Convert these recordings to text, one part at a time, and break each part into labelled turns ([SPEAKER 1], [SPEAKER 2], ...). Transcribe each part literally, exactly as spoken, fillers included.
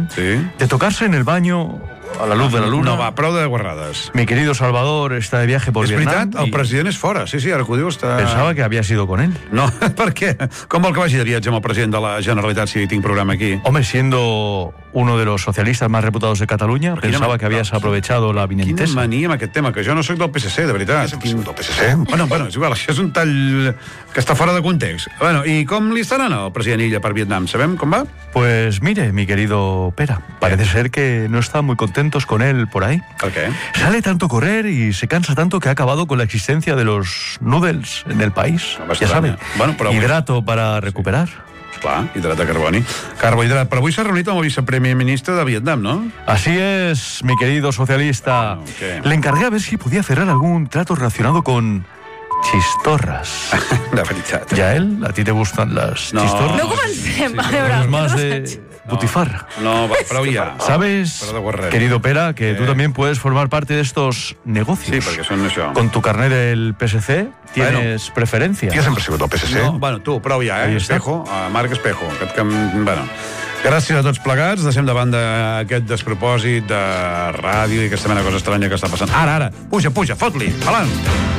[SPEAKER 1] sí.
[SPEAKER 2] de tocarse en el baño a la luz de la luna.
[SPEAKER 1] No, va, prou de guarrades.
[SPEAKER 2] Mi querido Salvador está de viaje por
[SPEAKER 1] és
[SPEAKER 2] Vietnam.
[SPEAKER 1] veritat, el president és fora. Sí, sí, ara que ho dius... Està...
[SPEAKER 2] Pensava que había sido con él.
[SPEAKER 1] No, per què? Com vol que vagi de viatge amb el president de la Generalitat si tinc programa aquí?
[SPEAKER 2] Hombre, siendo uno de los socialistas más reputados de Cataluña,
[SPEAKER 1] Quina
[SPEAKER 2] pensaba
[SPEAKER 1] man-
[SPEAKER 2] que habías
[SPEAKER 1] no,
[SPEAKER 2] aprovechado la
[SPEAKER 1] Quina
[SPEAKER 2] avinentesa.
[SPEAKER 1] mania amb aquest tema, que jo no sóc del P S C, de veritat. Quin...
[SPEAKER 3] del P S C?
[SPEAKER 1] Bueno, bueno, és igual, això és un tall que està fora de context. Bueno, i com li està anant al president Illa per Vietnam? Sabem com va?
[SPEAKER 2] Pues mire, mi querido Pera, parece ser que no están muy contentos con él por ahí.
[SPEAKER 1] Per què?
[SPEAKER 2] Sale tanto a correr y se cansa tanto que ha acabado con la existencia de los noodles en el país.
[SPEAKER 1] No,
[SPEAKER 2] Ya sabe,
[SPEAKER 1] bueno, però avui-
[SPEAKER 2] hidrato para recuperar.
[SPEAKER 1] Clar, hidrat de carboni. Carbohidrat, però avui s'ha reunit amb el viceprimer ministre de Vietnam, no?
[SPEAKER 2] Así es, mi querido socialista.
[SPEAKER 1] Bueno, ¿qué?
[SPEAKER 2] Le encargué a ver si podía cerrar algún trato relacionado con chistorras.
[SPEAKER 1] De veritat.
[SPEAKER 2] ¿Ya él? ¿A ti te gustan las
[SPEAKER 1] No.
[SPEAKER 2] chistorras?
[SPEAKER 4] No comencem,
[SPEAKER 1] Sí,
[SPEAKER 4] a
[SPEAKER 1] sí,
[SPEAKER 4] veure...
[SPEAKER 2] Es más
[SPEAKER 4] Pedro
[SPEAKER 2] de
[SPEAKER 4] Sánchez.
[SPEAKER 2] butifarra.
[SPEAKER 1] No, va, prou ja.
[SPEAKER 2] ¿Sabes,
[SPEAKER 1] Pero de guarrero.
[SPEAKER 2] querido Pera, que
[SPEAKER 1] Eh.
[SPEAKER 2] tú también puedes formar parte de estos negocios?
[SPEAKER 1] Sí, perquè són això.
[SPEAKER 2] Con tu carnet del P S C tienes preferencia.
[SPEAKER 3] Jo sempre he sigut del P S C.
[SPEAKER 1] No, bueno, tu, prou ja,
[SPEAKER 2] Ahí
[SPEAKER 1] eh?
[SPEAKER 2] està.
[SPEAKER 1] Espejo, uh, Marc Espejo. Aquest que, bueno, gràcies a tots plegats. Deixem de banda aquest despropòsit de ràdio i aquesta mena de cosa estranya que està passant. Ara, ara, puja, puja, fot-li, alant.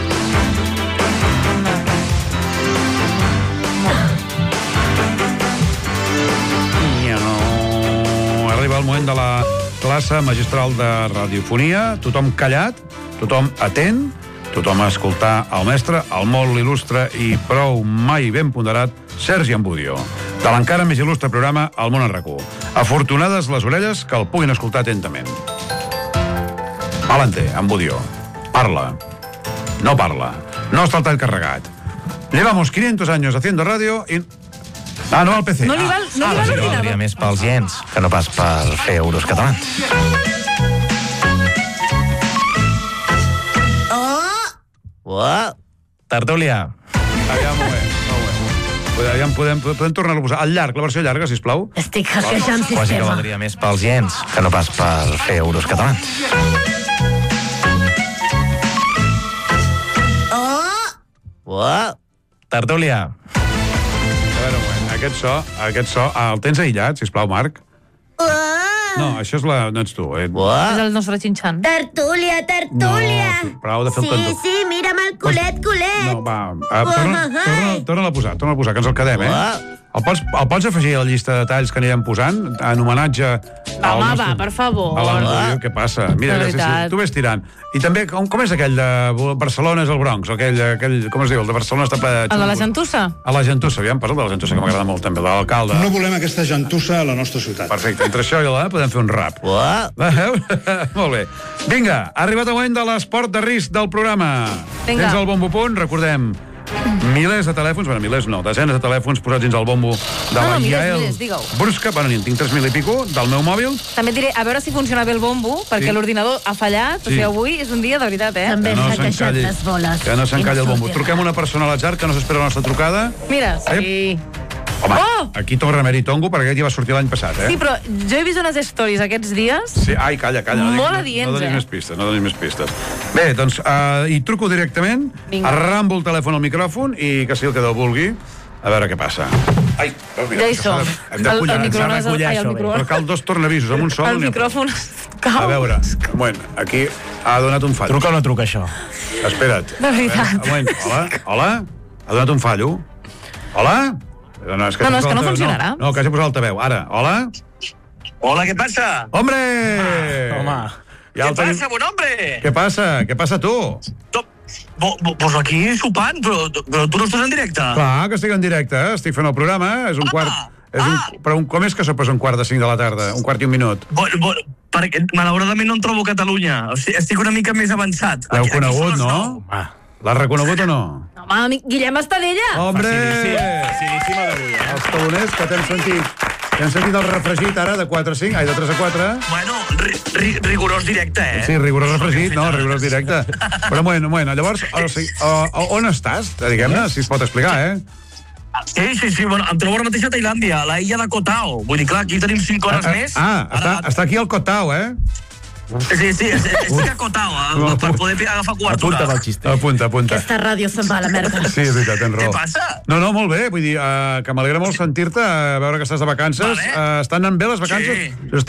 [SPEAKER 1] Arriba el moment de la classe magistral de radiofonia. Tothom callat, tothom atent, tothom a escoltar el mestre, el molt il·lustre i prou mai ben ponderat Sergi Ambudio, de l'encara més il·lustre programa El món en RAC u. Afortunades les orelles que el puguin escoltar atentament. Valente, Ambudio, parla. No parla. No està el tall carregat. Llevamos quinientos años haciendo radio i... Ah, no al P C.
[SPEAKER 4] No li val, no
[SPEAKER 1] ah,
[SPEAKER 4] li val
[SPEAKER 1] sí,
[SPEAKER 4] l'ordinador.
[SPEAKER 3] Valdria més pels gens que no pas per fer euros catalans. Oh! Tertúlia.
[SPEAKER 1] Aviam, un moment, un moment. Podem, podem, podem tornar-lo a posar. Al llarg, la versió llarga, sisplau.
[SPEAKER 4] Estic hackejant
[SPEAKER 3] Quasi que
[SPEAKER 4] sistema.
[SPEAKER 3] valdria més pels gens que no pas per fer euros catalans. Oh! Tertúlia.
[SPEAKER 1] A veure, un moment. Aquest so, aquest so, el tens aïllat, sisplau, Marc? No, això és la... No ets tu. Eh?
[SPEAKER 3] Oh!
[SPEAKER 4] És el nostre xinxan.
[SPEAKER 5] Tertúlia, tertúlia.
[SPEAKER 1] No, prou de fer el
[SPEAKER 5] Sí,
[SPEAKER 1] tonto.
[SPEAKER 5] sí, mira'm el culet, culet.
[SPEAKER 1] No, va, uh, torna, torna, torna a posar, torna a posar, que ens el quedem, eh? El pots, el pots afegir a la llista de talls que anirem posant, en homenatge... al
[SPEAKER 4] Home,
[SPEAKER 1] nostre-
[SPEAKER 4] va, per favor.
[SPEAKER 1] A l'Ambudio, què passa? Mira,
[SPEAKER 4] De
[SPEAKER 1] sí, sí,
[SPEAKER 4] veritat.
[SPEAKER 1] tu ves tirant. I també, com, com és aquell de Barcelona és el Bronx? Aquell, aquell, com es diu? El de Barcelona està ple de...
[SPEAKER 4] El de la gentussa?
[SPEAKER 1] A la gentussa, aviam, parla de la gentussa, que m'agrada molt també, de l'alcalde.
[SPEAKER 6] No volem aquesta gentussa a la nostra ciutat.
[SPEAKER 1] Perfecte, entre això i la podem fer un rap.
[SPEAKER 3] Oh!
[SPEAKER 1] Veieu? Molt bé. Vinga, ha arribat el moment de l'esport de risc del programa.
[SPEAKER 4] Vinga.
[SPEAKER 1] Tens el bombo punt, recordem, milers de telèfons, bueno, milers no, desenes de telèfons posats dins el bombo de
[SPEAKER 4] No,
[SPEAKER 1] la
[SPEAKER 4] no, milers,
[SPEAKER 1] Yael
[SPEAKER 4] milers, digue-ho.
[SPEAKER 1] Brusca. Bueno, n'hi en tinc tres mil i pico del meu mòbil.
[SPEAKER 4] També et diré, a veure si funciona bé el bombo, perquè
[SPEAKER 1] Sí.
[SPEAKER 4] l'ordinador ha fallat.
[SPEAKER 1] Sí.
[SPEAKER 4] O sigui, avui és un dia de veritat, eh?
[SPEAKER 5] També
[SPEAKER 1] Que no
[SPEAKER 5] hem hackejat
[SPEAKER 1] s'encalli,
[SPEAKER 5] les boles.
[SPEAKER 1] que no s'encalli
[SPEAKER 5] I
[SPEAKER 1] el bombo.
[SPEAKER 5] sortirà.
[SPEAKER 1] Truquem una persona a l'atzar que no s'espera la nostra trucada.
[SPEAKER 4] Mira, sí.
[SPEAKER 1] Home,
[SPEAKER 4] Oh!
[SPEAKER 1] aquí torna Meri Tongo, perquè aquest ja va sortir l'any passat, eh?
[SPEAKER 4] Sí, però jo he vist unes stories aquests dies.
[SPEAKER 1] Sí, ai, calla, calla. No,
[SPEAKER 4] Molt
[SPEAKER 1] no,
[SPEAKER 4] adients,
[SPEAKER 1] no donis
[SPEAKER 4] eh?
[SPEAKER 1] més pistes, no donis més pistes. Bé, doncs, uh, hi truco directament,
[SPEAKER 4] Vinga.
[SPEAKER 1] arrambo el telèfon al micròfon i que sigui el que Déu vulgui, a veure què passa. Ai, veus, mira,
[SPEAKER 4] Ja hi
[SPEAKER 1] això
[SPEAKER 4] som.
[SPEAKER 1] s'ha de- hem de
[SPEAKER 4] El,
[SPEAKER 1] collar,
[SPEAKER 4] el
[SPEAKER 1] ens ha de
[SPEAKER 4] microones...
[SPEAKER 1] collar
[SPEAKER 4] Ai, el
[SPEAKER 1] això bé. Però
[SPEAKER 4] microones...
[SPEAKER 1] cal dos tornavisos, amb un sol...
[SPEAKER 4] El
[SPEAKER 1] n'hi ha
[SPEAKER 4] micròfon cau.
[SPEAKER 1] prou. A veure, un moment, aquí ha donat un fallo.
[SPEAKER 3] Truca o no truca, això?
[SPEAKER 1] Espera't.
[SPEAKER 4] De veritat.
[SPEAKER 1] Un moment, hola, hola, ha donat un fallo. Hola? No, no, és que,
[SPEAKER 4] No, no,
[SPEAKER 1] hagi
[SPEAKER 4] és que no
[SPEAKER 1] posat l'altaveu.
[SPEAKER 4] funcionarà.
[SPEAKER 1] No, no, que hagi posat l'altaveu. Ara, hola?
[SPEAKER 7] Hola, ¿qué pasa?
[SPEAKER 1] Hombre!
[SPEAKER 3] Home.
[SPEAKER 1] Ja el
[SPEAKER 7] ¿Qué
[SPEAKER 1] tenim-
[SPEAKER 7] pasa, buen hombre?
[SPEAKER 1] Què passa? Què passa tu?
[SPEAKER 7] To- bo- bo- Pues aquí sopant, però, però tu no estàs en directe.
[SPEAKER 1] Clar, que estic en directe, eh? Estic fent el programa, és un
[SPEAKER 7] Ah,
[SPEAKER 1] quart... És un,
[SPEAKER 7] ah.
[SPEAKER 1] però un, com és que sopes un quart de cinc de la tarda? Un quart i un minut?
[SPEAKER 7] Bueno, bueno, perquè malauradament no em trobo a Catalunya. O sigui, estic una mica més avançat.
[SPEAKER 1] L'heu
[SPEAKER 7] Aquí- aquí són
[SPEAKER 1] conegut,
[SPEAKER 7] les
[SPEAKER 1] no?
[SPEAKER 7] nou.
[SPEAKER 1] L'has reconegut o no?
[SPEAKER 4] Home, amic, Guillem Estadella.
[SPEAKER 1] Hombre!
[SPEAKER 3] Facilíssima d'avui, eh?
[SPEAKER 1] Els taloners que t'hem sentit. T'hem sentit el refregit ara de quatre a cinc, ai, de tres a quatre.
[SPEAKER 7] Bueno, ri, ri, rigorós directe, eh?
[SPEAKER 1] Sí, rigorós refregit, no, rigorós directe. Però un moment, un moment, llavors, o sigui, o, on estàs? Diguem-ne, si es pot explicar, eh?
[SPEAKER 7] Sí, sí, sí, bueno, em trobo ara mateix a Tailàndia, a la illa de Koh Tao. Vull dir, clar, aquí tenim cinc hores més.
[SPEAKER 1] Ah, està,
[SPEAKER 7] Ara-
[SPEAKER 1] està aquí al Koh Tao, eh?
[SPEAKER 7] Sí, sí, es- estic a Koh Tao, eh, per poder agafar cobertura.
[SPEAKER 3] Apunta pel xiste.
[SPEAKER 1] Apunta, apunta.
[SPEAKER 5] Aquesta ràdio se'n va a la merda.
[SPEAKER 1] Sí, és veritat, tens raó.
[SPEAKER 7] Què passa?
[SPEAKER 1] No, no, molt bé, vull dir, uh, que m'alegra molt sentir-te, a veure que estàs de vacances.
[SPEAKER 7] Vale.
[SPEAKER 1] Uh, estan anant bé les vacances?
[SPEAKER 7] Sí.
[SPEAKER 1] Estàs